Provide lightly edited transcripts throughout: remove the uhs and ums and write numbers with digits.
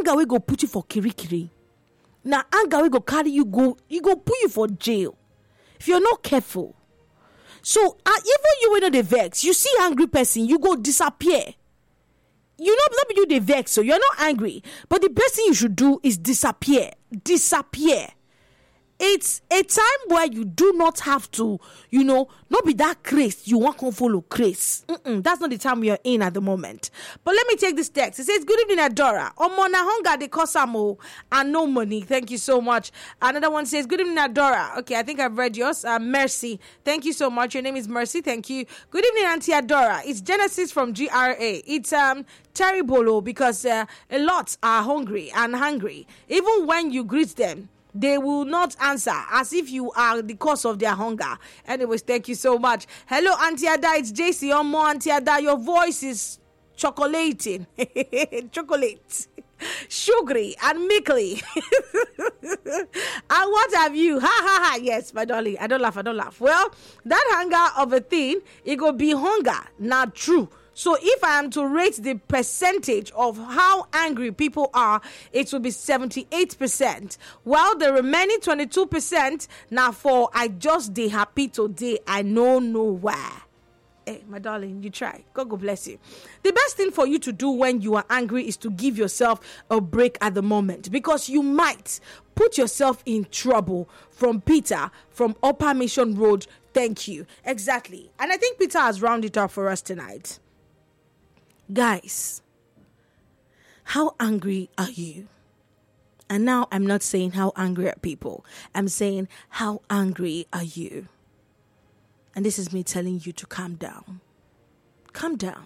anger will go put you for kiri. Now anger will go carry you put you for jail if you're not careful. So even you will not the vex. You see angry person, you go disappear. You know, let you the vex, so you're not angry. But the best thing you should do is disappear. Disappear. It's a time where you do not have to, not be that crazy. You want to follow crazy. That's not the time we are in at the moment. But let me take this text. It says, good evening, Adora. Omona hunger de kosamo and no money. Thank you so much. Another one says, good evening, Adora. Okay, I think I've read yours. Mercy. Thank you so much. Your name is Mercy. Thank you. Good evening, Auntie Adora. It's Genesis from GRA. It's terrible because a lot are hungry. Even when you greet them, they will not answer as if you are the cause of their hunger. Anyways, thank you so much. Hello, Auntie Ada. It's JC Omo. Auntie Ada, your voice is chocolating. Chocolate. Sugary and mickly. And what have you? Ha ha ha. Yes, my darling. I don't laugh. Well, that hunger of a thing, it go be hunger. Not true. So if I am to rate the percentage of how angry people are, it will be 78%. While the remaining 22%, now for I just dey happy today, I know why. Hey, my darling, you try. God bless you. The best thing for you to do when you are angry is to give yourself a break at the moment, because you might put yourself in trouble. From Peter, from Upper Mission Road. Thank you. Exactly. And I think Peter has rounded it up for us tonight. Guys, how angry are you? And now I'm not saying how angry are people. I'm saying how angry are you? And this is me telling you to calm down. Calm down.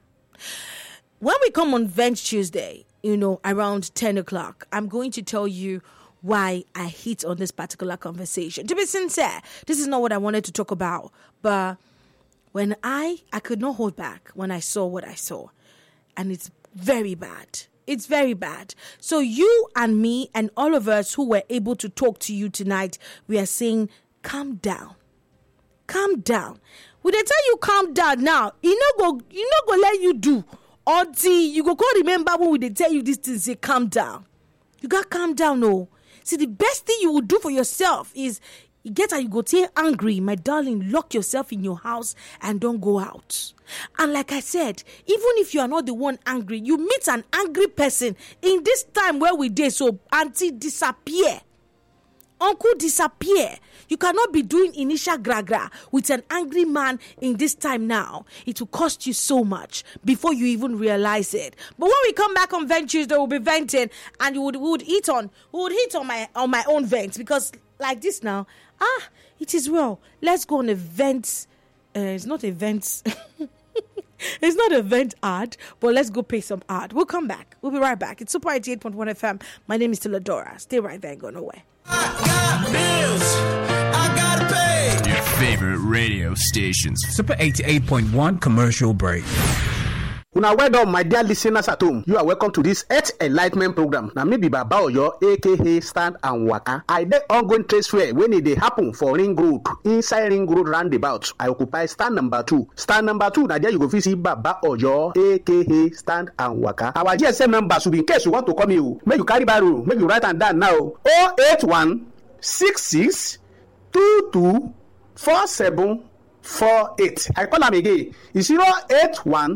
When we come on Vent Tuesday, around 10 o'clock, I'm going to tell you why I hit on this particular conversation. To be sincere, this is not what I wanted to talk about, but when I could not hold back when I saw what I saw. And it's very bad. It's very bad. So you and me and all of us who were able to talk to you tonight, we are saying, calm down. Calm down. When they tell you calm down now, you not go let you do until you go remember when they tell you this thing, say calm down. You got to calm down, no. See, the best thing you will do for yourself is you get how you go stay angry, my darling, lock yourself in your house and don't go out. And like I said, even if you are not the one angry, you meet an angry person in this time where we did, so auntie disappear. Uncle disappear. You cannot be doing initial gra with an angry man in this time now. It will cost you so much before you even realize it. But when we come back on Vent Tuesday, we'll be venting and we would hit on my own vents, because like this now, it is well. Let's go on a vent. It's not a vent. It's not a vent ad, but let's go pay some ad. We'll come back. We'll be right back. It's Super 88.1 FM. My name is Teledora. Stay right there and go nowhere. I got bills. I gotta pay. Your favorite radio stations. Super 88.1 commercial break. Una well done, my dear listeners at home. You are welcome to this Earth Enlightenment program. Now, maybe Baba Oyo, aka Stand and Waka. I dey ongoing trade fair when it dey happen for Ring Road, inside Ring Road roundabout. I occupy stand number 2. Stand number 2, now there you go visit Baba Oyo, aka Stand and Waka. Our GSM number should be in case you want to come here. Make you carry barrow, make you write and down now. 081 66 22 47 48. I call them again. It's 081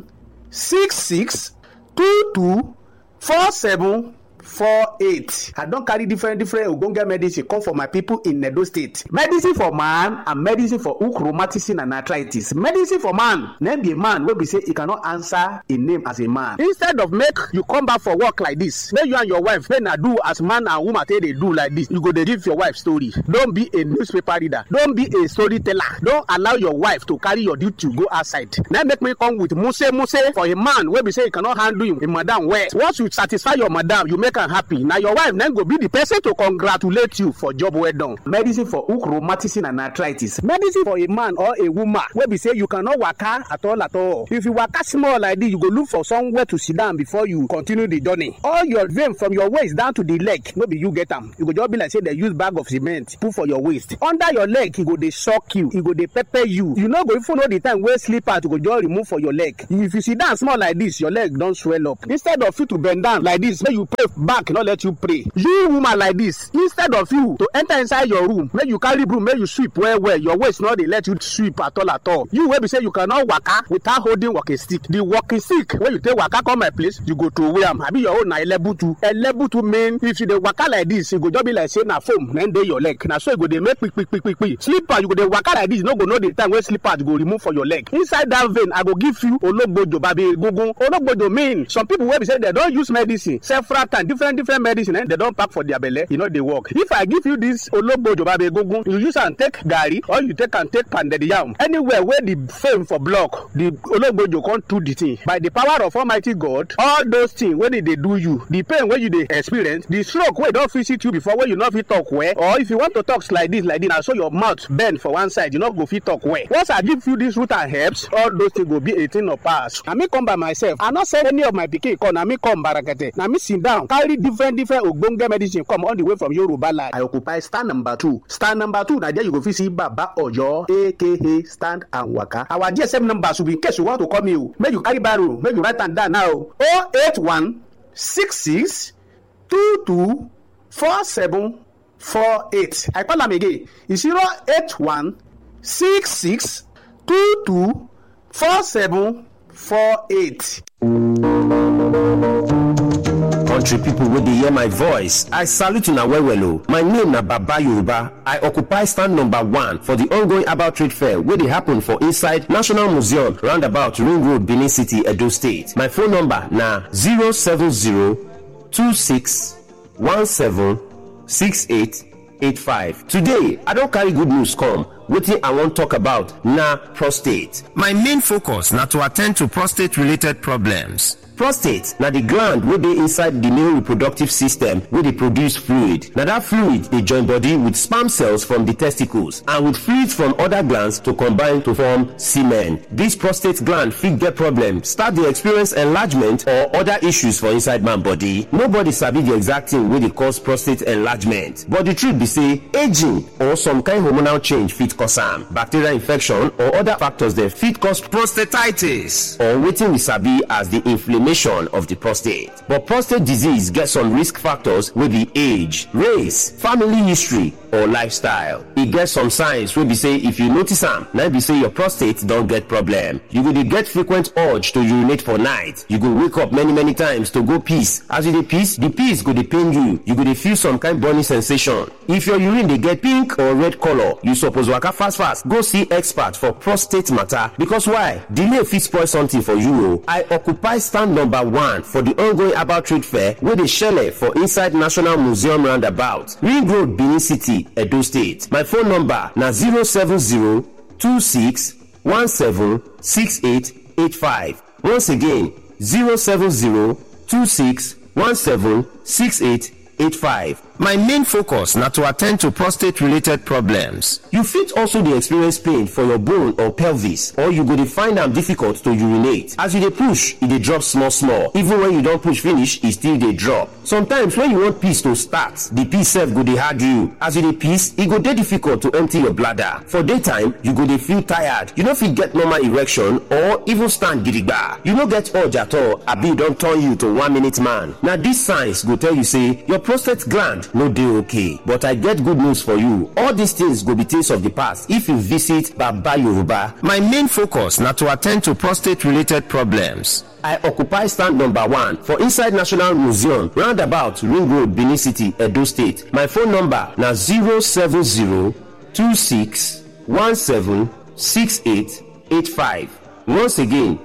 66 22 47 48. I don't carry different ogbonge medicine come for my people in Edo State. Medicine for man and medicine for hook rheumatism and arthritis. Medicine for man, name be a man wey be say he cannot answer a name as a man. Instead of make you come back for work like this, make you and your wife make na do as man and woman take dey do like this. You go dey give your wife story. Don't be a newspaper reader. Don't be a storyteller. Don't allow your wife to carry your duty to go outside. Now make me come with muse for a man wey be say he cannot handle him madam well. Once you satisfy your madam, you make am happy. Now your wife then go be the person to congratulate you for job well done. Medicine for hook rheumatism and arthritis. Medicine for a man or a woman wey be say you cannot waka at all. If you waka small like this, you go look for somewhere to sit down before you continue the journey. All your vein from your waist down to the leg, no be you get am. You go just be like say they use bag of cement put for your waist. Under your leg, e go dey shock you, e go dey pepper you. You no go even know the time wey slipper to go just remove for your leg. If you sit down small like this, your leg don swell up. Instead of you to bend down like this, make you pray back no let you pray. You woman like this, instead of you to enter inside your room make you carry broom make you sweep well well, your waist no dey let you sweep at all. You wey be say you cannot waka without holding walking stick. The walking stick wey you take waka come my place you go throway am, abi your own na elebutu mean if you dey waka like this e go just be like say na foam na dey your leg, na so e go dey make quick. Slipper you go dey waka like this, you no go know the time wey slipper you go remove for your leg. Inside that vein I go give you ologbojo babi egungun. Ologbojo mean some people wey be say dem don use medicine several times, different medicine dem don pack for their belle, e no dey work. If I give you this ologbojo babi egungun, you use am take garri or you take am take pounded yam, anywhere where the fame for block, the ologbojo come do the thing. By the power of Almighty God, all those things wey dey do you, the pain wey you dey experience, the stroke wey don visit you before wey you no fit talk well, or if you want to talk like this na so your mouth bend for one side, you no go fit talk well. Once I give you this root and herbs, all those things go be a thing of past. Na me come by myself, I no send any of my pikin come, na me come barakete, na me sit down carry different ogbonge medicine come all the way from Yoruba land. I occupy stand number 2. Stand number 2 na there you go fit see Baba Oyo aka Stand and Waka. Our GSM number should be in case you want to call me o, make you carry barrow, make you write am down now. 081 66 22 47 48. I call am again. It's 081 66 22 47 48. Country people wey dey hear my voice, I salute una well well o. My name na Baba Yoruba. I occupy stand number 1 for the ongoing herbal trade fair wey dey happen for inside National Museum roundabout Ring Road, Benin City, Edo State. My phone number na 07026176885. Today, I don carry good news come. Wetin I wan talk about na prostate. My main focus na to attend to prostate related problems. Prostate na the gland wey dey inside the male reproductive system wey dey produce fluid. Na that fluid dey join body with sperm cells from the testicles and with fluids from other glands to combine to form semen. This prostate gland fit get problem, start dey experience enlargement or other issues for inside man body. Nobody sabi the exact thing wey dey cause prostate enlargement, but the truth be say aging or some kind hormonal change fit cause am. Bacterial infection or other factors dem fit cause prostatitis or wetin we sabi as the inflammation of the prostate. But prostate disease get some risk factors wey be age, race, family history or lifestyle. E get some signs wey be say if you notice am, na be say your prostate don get problem. You go dey get frequent urge to urinate for night. You go wake up many times to go piss. As you dey piss, the piss go dey pain you. You go dey feel some kind burning sensation. If your urine dey get pink or red color, you suppose waka fast go see expert for prostate matter, because why? Delay fit spoil something for you o. I occupy stand number 1 for the ongoing herbal trade fair wey dey shele for inside National Museum roundabout Ring Road, Benin City, Edo State. My phone number na 07026176885. Once again, 07026176885. My main focus na to attend to prostate related problems. You fit also dey experience pain for your bone or pelvis, or you go dey find am difficult to urinate. As you dey push, e dey drop small. Even when you don push finish, e still dey drop. Sometimes when you want piss to start, the piss sef go dey hard you. As you dey piss, e go dey difficult to empty your bladder. For daytime, you go dey feel tired. You no fit get normal erection or even stand gidigba. You no get urge at all, abi e don turn you to 1-minute man. Na these signs go tell you say your prostate gland no dey okay. But I get good news for you. All these things go be things of the past if you visit Baba Yoruba. My main focus na to attend to prostate related problems. I occupy stand number 1 for inside National Museum roundabout Ring Road, Benin City, Edo State. My phone number na 07026176885. Once again,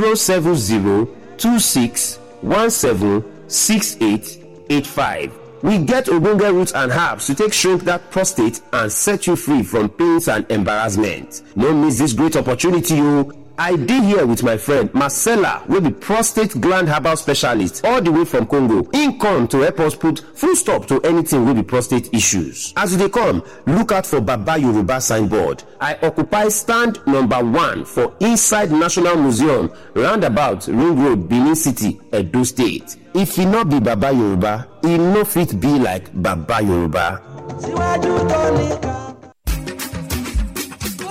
07026176885. We get ogbonge roots and herbs to take shrink that prostate and set you free from pains and embarrassment. No miss this great opportunity o. I dey here with my friend Marcella, wey be prostate gland herbal specialist all the way from Congo. Im come to help us put full stop to anything wey be prostate issues. As you dey come, look out for Baba Yoruba signboard. I occupy stand number 1 for inside National Museum roundabout Ring Road, Benin City, Edo State. If e no be Baba Yoruba, e no fit be like Baba Yoruba.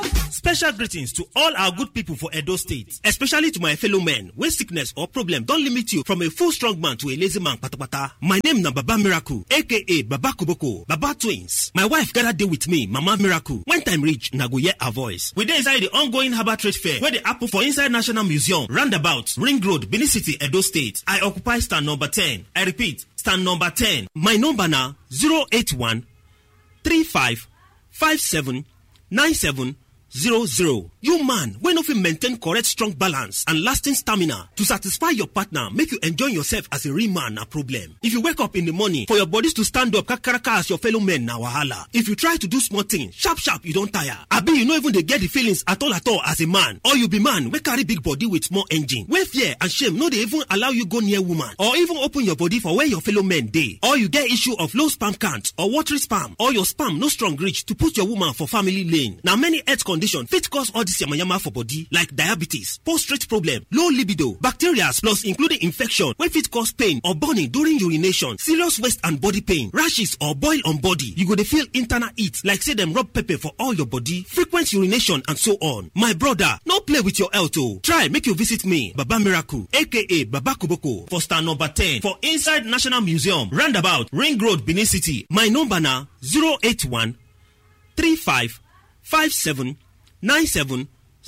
Special greetings to all our good people for Edo State, especially to my fellow men when sickness or problem don't limit you from a full strong man to a lazy man patapata. My name na Baba Miracle, aka Baba Koboko, Baba Twins. My wife gathered day with me, Mama Miracle. When time reach, na go hear her voice. We dey inside the ongoing Harbour Trade Fair where they happen for inside National Museum, roundabout, Ring Road, Benin City, Edo State. I occupy stand number 10. I repeat, stand number 10. My number na 081 35 57 97 00. You man, when of you maintain correct strong balance and lasting stamina to satisfy your partner, make you enjoy yourself as a real man na problem. If you wake up in the morning for your bodies to stand up kakaraka as your fellow men na wahala. If you try to do small things, sharp you don't tire. Abi you no even dey get the feelings at all as a man. Or you be man wey carry big body with small engine. Wey fear and shame no dey even allow you go near woman or even open your body for where your fellow men dey. Or you get issue of low sperm count or watery sperm, or your sperm no strong reach to put your woman for family lane. Now many health conditions fit cause all this yamayama for body like diabetes, prostate problem, low libido, bacteria plus including infection wey fit cause pain or burning during urination, serious waist and body pain, rashes or boil on body. You go dey feel internal heat like say dem rub pepper for all your body, frequent urination and so on. My brother, no play with your health o. Try make you visit me, Baba Miracle, aka Baba Koboko, for stand number 10 for inside National Museum, roundabout, Ring Road, Benin City. My number na 081 35 57 9700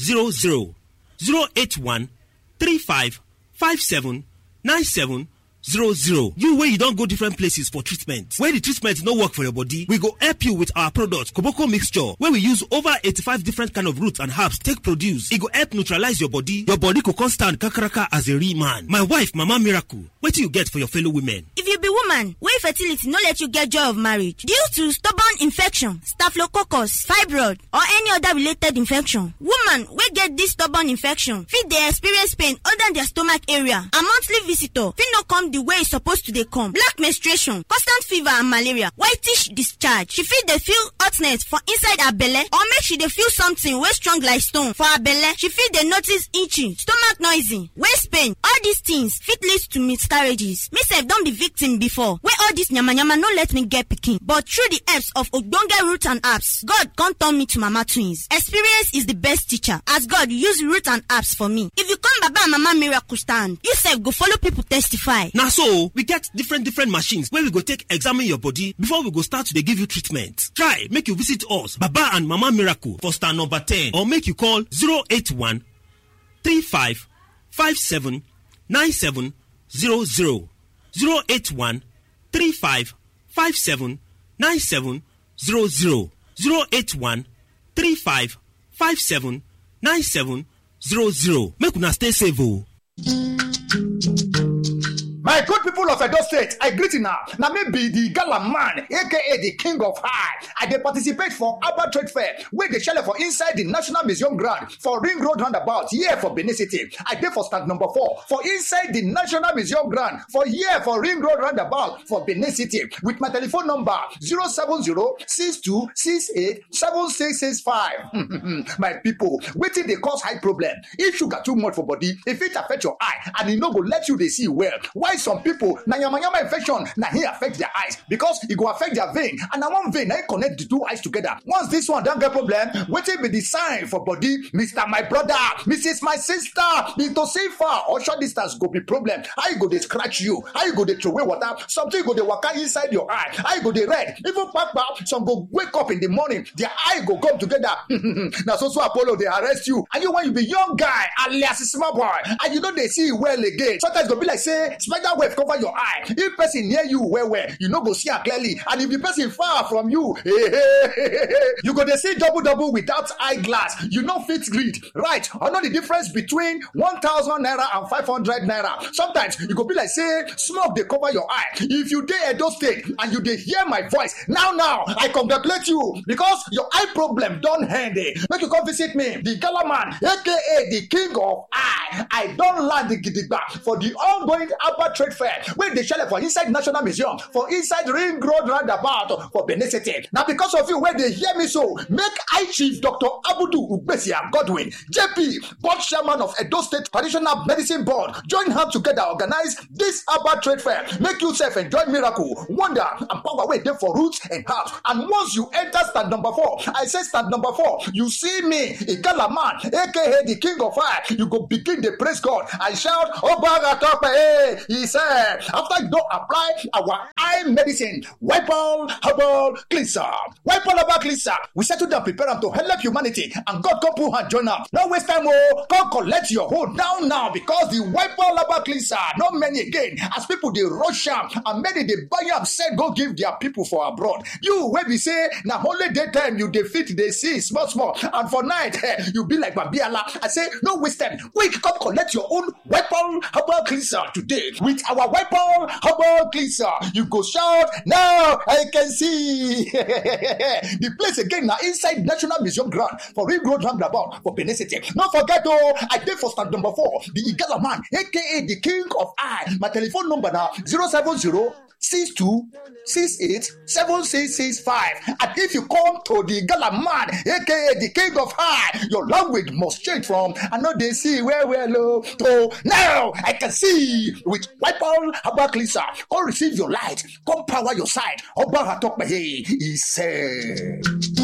081 35 57 9700. You where you don't go different places for treatment. Where the treatment no work for your body, we go help you with our product Koboko mixture, where we use over 85 different kind of roots and herbs take produce. It go help neutralize your body. Your body could stand kakaraka as a real man. My wife, Mama Miracle, what do you get for your fellow women? If you be woman, where fertility no let you get joy of marriage due to stubborn infection, staphylococcus, fibroid, or any other related infection. Woman wey get this stubborn infection fit dey experience pain under their stomach area. A monthly visitor fit no come the way it's supposed to dey come. Black menstruation, constant fever and malaria, whitish discharge. She fit dey feel hotness for inside her belle, or make she dey feel something wey strong like stone for her belle. She fit dey notice itching, stomach noisy, waist pain. All these things fit lead to miscarriages. Me sef don be victim before, wey all this yamayama no let me get pikin. But through the helps of ogbonge root and herbs, God come turn me to Mama Twins. Experience is the best teacher, as God use root and herbs for me. If you come Baba and Mama Miracle stand, you sef go follow people testify. Now so, we get different machines where we go take examine your body before we go start to give you treatment. Try make you visit us, Baba and Mama Miracle, for stand number 10, or make you call 081 35 57 97 00. 081 35 57 97 00. 081 35 57 97 00. Make una stay safe o. My good people of Edo State, I greet you now. Now maybe the gala man, aka the king of high. I dey participate for Harbour Trade Fair, where they shell for inside the National Museum ground for Ring Road roundabout, here for Benin City. I dey for stand number 4 for inside the National Museum ground for here for Ring Road roundabout for Benin City with my telephone number 070-6268-7665. My people, wetin dey cause high problem? If sugar too much for body, if it affect your eye and e no go let you dey see well. Why some people na yamayama infection na here affect their eyes because e go affect their vein and na one vein na connect the two eyes together. Once this one don get problem, wetin be the sign for body? Mr. My brother, Mrs. My sister, into see far or short distance go be problem. How you go dey scratch you? How you go dey throway water? Something go dey waka inside your eye. How you go dey red? Even kpakpa, some go wake up in the morning, their eye go come together. Na so Apollo dey arrest you. And you when you be young guy alias small boy and you no dey see well again. Sometimes go be like say spider web cover your eye. If person near you well, you no go see her clearly. And if the person far from you, you go dey see double without eyeglass. You no fit read. Right? I know the difference between 1,000 naira and 500 naira. Sometimes you go be like say smoke dey cover your eye. If you dey Edo State and you dey hear my voice now, I congratulate you because your eye problem don end. Make you come visit me, the Gala man, aka the king of eye. I don land the gidigba for the ongoing Harbour Trade Trade Fair, where they shell for inside National Museum, for inside Ring Road roundabout for Benin City. Now because of you, where they hear me so, make I Chief Dr. Abudu Ubesia Godwin, JP, board chairman of Edo State Traditional Medicine Board, join hands together, organize this Abba Trade Fair. Make yourself enjoy miracle, wonder, and power way there for roots and herbs. And once you enter stand number 4, I say stand number 4, you see me, Igala man, aka the King of Fire, you go begin the praise God and shout, Obaga Tope, hey, he said, after you don't apply our eye medicine, wipe all herbal cleanser, wipe all herbal cleanser, we settle down, prepare them to help humanity, and God come put hand join up. No waste time, oh, come collect your hold down now, because the wipe all herbal cleanser, not many again, as people they rush am and many they buy am, said go give their people for abroad. You where we say now only daytime you defeat they see small, and for night you be like Babiala. I say no waste time, quick come collect your own weapon herbal cleanser today. With our weapon herbal cleanser, you go shout now I can see. The place again now inside National Museum ground for Ring Road roundabout for Benin City. Don't forget I did for stand number 4, the Igala man, aka the King of Eye. My telephone number now 070-6268-7665. And if you come to the Gala man, aka the King of High, your language must change from I know they see where we're low to now I can see with wipe all herbal cleanser. Come receive your light, come power your side. Oba Hatokpe, he said.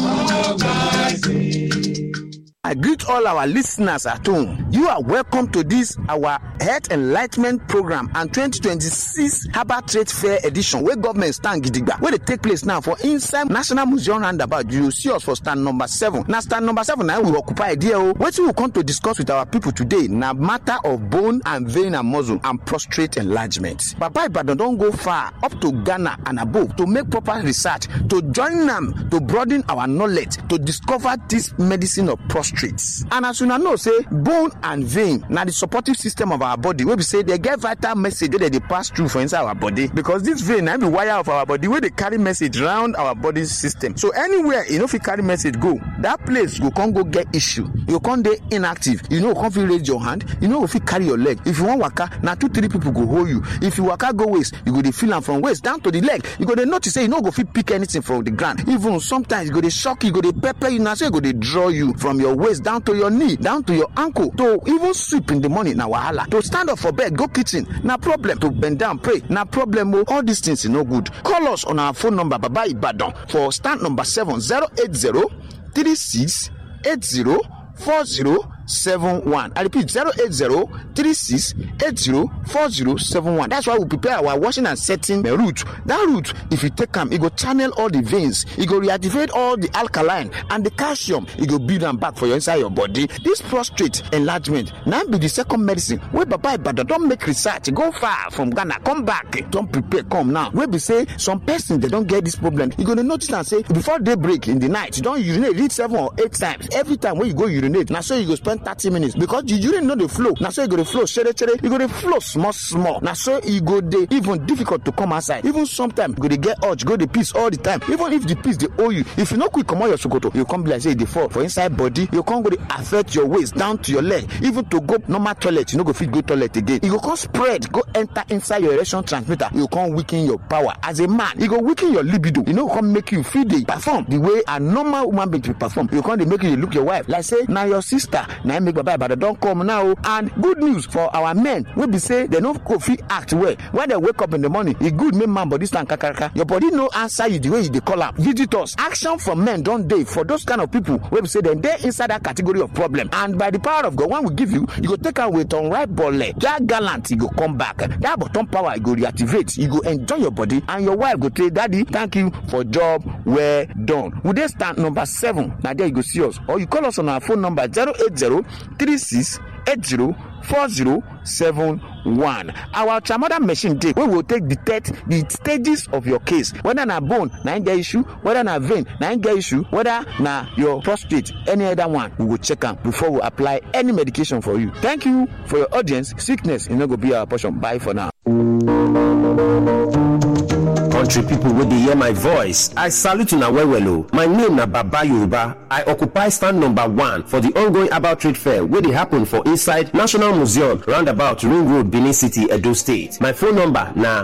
I greet all our listeners at home. You are welcome to this our Health Enlightenment Program and 2026 Harbour Trade Fair edition where government stand gidigba. Where they take place now for inside National Museum roundabout. You see us for stand number 7. Now stand number 7 now we occupy a deal. What we will come to discuss with our people today now matter of bone and vein and muscle and prostate enlargement. Baba Ibadan don't go far up to Ghana and above to make proper research to join them to broaden our knowledge to discover this medicine of prostate. And as you know, say bone and vein now the supportive system of our body where we say they get vital message that they pass through for inside our body, because this vein and the wire of our body where they carry message around our body system. So anywhere if you carry message go, that place you can't go get issue, you can't be inactive, can't feel raise your hand, if you carry your leg, if you want waka now 2-3 people go hold you, if you waka go waist you go to feel them from waist down to the leg, you go to notice say go fit pick anything from the ground, even sometimes you go to shock you, go to pepper you, now say you go to draw you from your waist down to your knee, down to your ankle, to even sweep in the morning na wahala, to stand up for bed go kitchen na problem, to bend down pray na problem. All these things is no good. Call us on our phone number Baba Ibadan for stand number 7 080-3680-4071. I repeat 080-3680-4071. That's why we prepare our washing and setting the root. That root, if you take them, it go channel all the veins, it go reactivate all the alkaline and the calcium, it go build them back for your inside your body. This prostate enlargement now be the second medicine where Baba Ibadan don't make research, go far from Ghana, come back, don't prepare, come now. Where we say some persons they don't get this problem, you're gonna notice and say before daybreak in the night, you don't urinate, read 7 or 8 times. Every time when you go urinate, now so you go spend 30 minutes because you urine know the flow. Now so you go to flow, you go to flow small. Now so you go dey even difficult to come outside. Even sometimes you go to get urge, go to piss all the time. Even if the piss they owe you, if you not quick come out your sokoto, you come be like say they fall for inside body. You can't go to affect your waist down to your leg. Even to go normal toilet, you no go fit go toilet again. You go come spread, go enter inside your erection transmitter. You can't weaken your power as a man. You go weaken your libido. You know come make you feel they perform the way a normal woman being to perform. You can't make you look your wife like say now your sister. Now make Baba Ibadan don't come now. And good news for our men, we be say they no go fit act well when they wake up in the morning. It good make man body stand kakaraka. Your body no answer you the way they call up. Visitors, action from men don't day for those kind of people. We be say then they inside that category of problem. And by the power of God, when we give you go take away on right ball leg. That gallant, you go come back. That bottom power, you go reactivate. You go enjoy your body, and your wife go say, Daddy, thank you for job well done. Would they stand number 7? Now there you go see us, or you call us on our phone number 080-3680-4071. Our ultramoder machine day we will take detect the stages of your case, whether na bone na get issue, whether na vein na get issue, whether na your prostate, any other one. We will check them before we apply any medication for you. Thank you for your audience. Sickness is not going to be our portion. Bye for now. country people wey dey hear my voice, I salute una well well o. My name na Baba Yoruba. I occupy stand number 1 for the ongoing herbal trade fair wey dey happen for inside National Museum roundabout Ring Road, Benin City, Edo State. My phone number na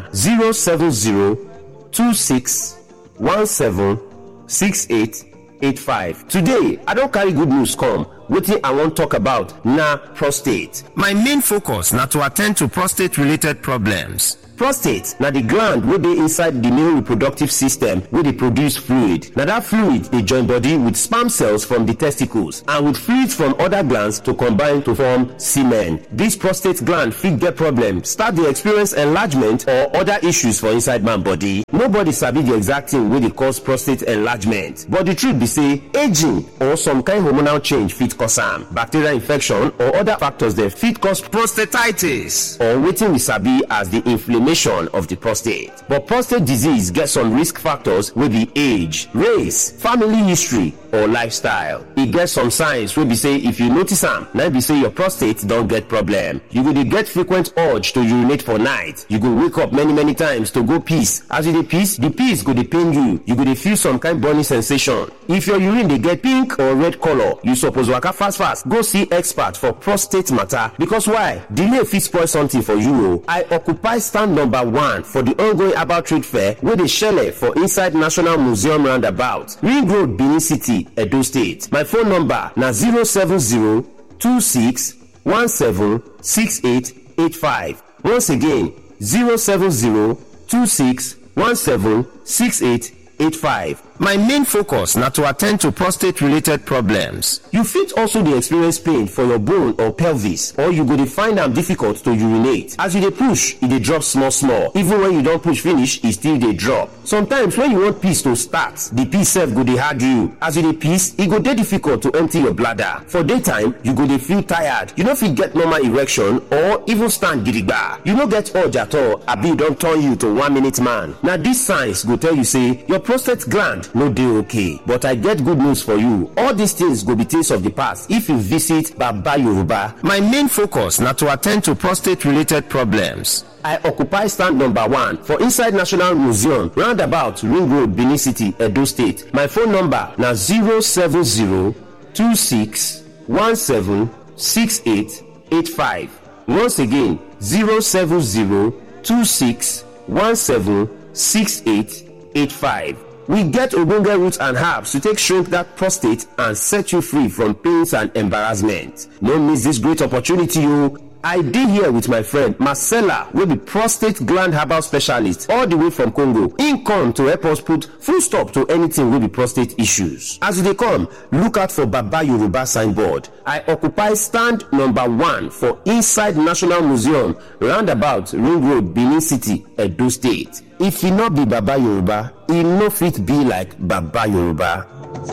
07026176885. Today, I don carry good news come. Wetin I wan talk about na prostate. My main focus na to attend to prostate related problems. Prostate na the gland wey dey inside the male reproductive system wey dey produce fluid. Na that fluid dey join body with sperm cells from the testicles and with fluids from other glands to combine to form semen. This prostate gland fit get problem, start dey experience enlargement or other issues for inside man body. Nobody sabi the exact thing wey dey cause prostate enlargement, but the truth be say aging or some kind hormonal change fit cause am. Bacterial infection or other factors dem fit cause prostatitis or wetin we sabi as the inflammation of the prostate. But prostate disease get some risk factors wey be age, race, family history or lifestyle. E get some signs wey be say if you notice am, na be say your prostate don get problem. You go dey get frequent urge to urinate for night. You go wake up many times to go piss. As you dey piss, the piss go dey pain you. You go dey feel some kind burning sensation. If your urine dey get pink or red color, you suppose waka fast go see expert for prostate matter, because why? Delay fit spoil something for you o. I occupy stand number 1 for the ongoing herbal trade fair wey dey shele for inside National Museum roundabout Ring Road, Benin City, Edo State. My phone number na 07026176885. Once again, 07026176885. My main focus na to attend to prostate related problems. You fit also dey experience pain for your bone or pelvis, or you go dey find am difficult to urinate. As you dey push, e dey drop small. Even when you don push finish, e still dey drop. Sometimes when you want piss to start, the piss sef go dey hard you. As you dey piss, e go dey difficult to empty your bladder. For daytime, you go dey feel tired. You no fit get normal erection or even stand gidigba. You no get urge at all, abi e don turn you to 1-minute man. Na these signs go tell you say your prostate gland no dey okay. But I get good news for you. All these things go be things of the past if you visit Baba Yoruba. My main focus na to attend to prostate related problems. I occupy stand number 1 for inside National Museum roundabout Ring Road, Benin City, Edo State. My phone number na 07026176885. Once again, 07026176885. We get ogbonge roots and herbs to take shrink that prostate and set you free from pains and embarrassment. No miss this great opportunity o. I dey here with my friend Marcella, wey be prostate gland herbal specialist all the way from Congo. Im come to help us put full stop to anything wey be prostate issues. As you dey come, look out for Baba Yoruba signboard. I occupy stand number 1 for inside National Museum roundabout Ring Road, Benin City, Edo State. If e no be Baba Yoruba, e no fit be like Baba Yoruba.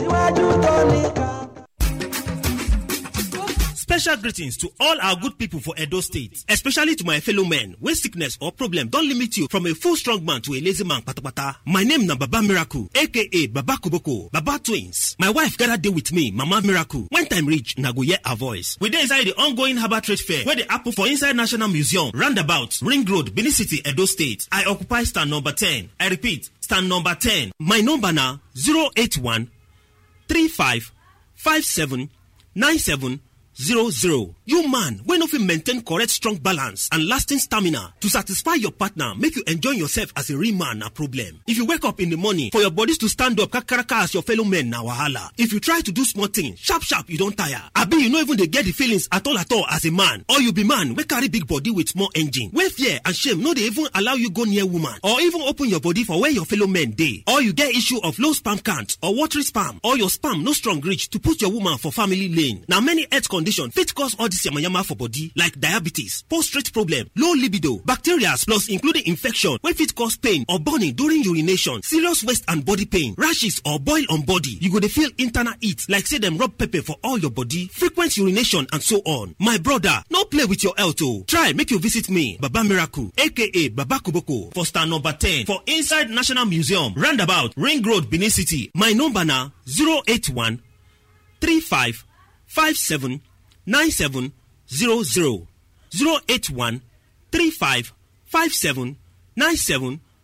Special greetings to all our good people for Edo State, especially to my fellow men wey sickness or problem don limit you from a full strong man to a lazy man patapata. My name na Baba Miracle, aka Baba Koboko, Baba Twins. My wife gather dey with me, Mama Miracle. When time reach, na go hear her voice. We dey inside the ongoing herbal trade fair wey dey happen for inside National Museum, roundabout Ring Road, Benin City, Edo State. I occupy stand number 10. I repeat, stand number 10. My number na 081 35 57 97 00. You man, when no fit maintain correct strong balance and lasting stamina to satisfy your partner, make you enjoy yourself as a real man, na problem. If you wake up in the morning for your bodies to stand up kakaraka as your fellow men, na wahala. If you try to do small things, sharp you don't tire. Abi you no even dey get the feelings at all as a man. Or you be man wey carry big body with small engine, wey fear and shame no dey even allow you go near woman or even open your body for where your fellow men dey. Or you get issue of low sperm count or watery sperm, or your sperm no strong reach to put your woman for family lane. Now many health condition fit cause all this yamayama for body, like diabetes, prostate problem, low libido, bacteria plus including infection wey fit cause pain or burning during urination, serious waist and body pain, rashes or boil on body. You go dey feel internal heat like say dem rub pepper for all your body, frequent urination and so on. My brother, no play with your health o. Try make you visit me, Baba Miracle, aka Baba Koboko, for stand number 10 for inside National Museum, roundabout Ring Road, Benin City. My number na 081 35 57 9700. 081 35 57 9700.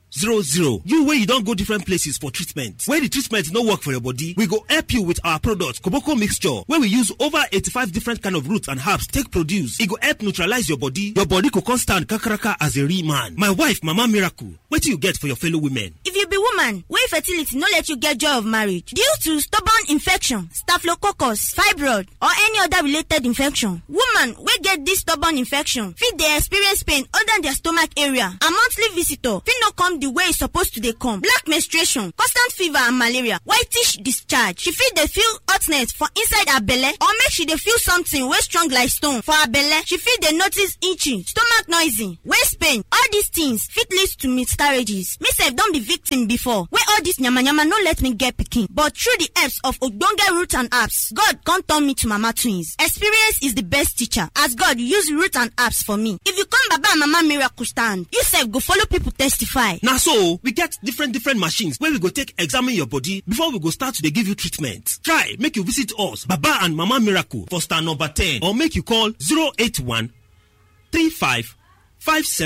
You wey you don go different places for treatment, wey the treatment no work for your body, we go help you with our product Koboko mixture, wey we use over 85 different kind of roots and herbs take produce. E go help neutralize your body go come stand kakaraka as a real man. My wife Mama Miracle, wetin you get for your fellow women? If you be woman wey fertility no let you get joy of marriage due to stubborn infection, staphylococcus, fibroid or any other related infection, woman wey get this stubborn infection fit dey experience pain under their stomach area and monthly visitor fit no come the way e suppose to dey come, black menstruation, constant fever and malaria, whitish discharge. She fit dey feel hotness for inside her belle or make she dey feel something wey strong like stone for her belle. She fit dey notice itching, stomach noisy, waist pain. All these things fit lead to miscarriages. Me sef don be victim before wey all this yamayama no let me get pikin, but through the helps of ogbonge root and herbs, God come turn me to mama twins. Experience is the best teacher as God use root and herbs for me. If you come Baba and Mama Miracle stand, you sef go follow people testify. Na so we get different machines wey we go take examine your body before we go start to dey give you treatment. Try make you visit us Baba and Mama Miracle for star number 10 or make you call 081 35 57